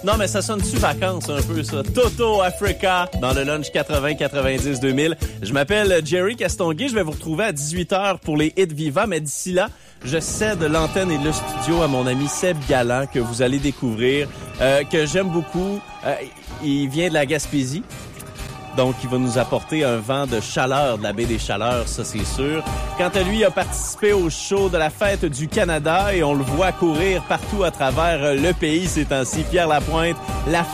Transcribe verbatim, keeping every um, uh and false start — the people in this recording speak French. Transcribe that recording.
Non, mais ça sonne-tu vacances un peu, ça? Toto Africa dans le lunch quatre-vingts quatre-vingt-dix deux mille. Je m'appelle Jerry Castonguay. Je vais vous retrouver à dix-huit heures pour les hits vivants, mais d'ici là, je cède l'antenne et le studio à mon ami Seb Galland, que vous allez découvrir, euh, que j'aime beaucoup. Euh, il vient de la Gaspésie. Donc, il va nous apporter un vent de chaleur de la baie des Chaleurs, ça c'est sûr. Quant à lui, il a participé au show de la Fête du Canada et on le voit courir partout à travers le pays ces temps-ci. Pierre Lapointe, la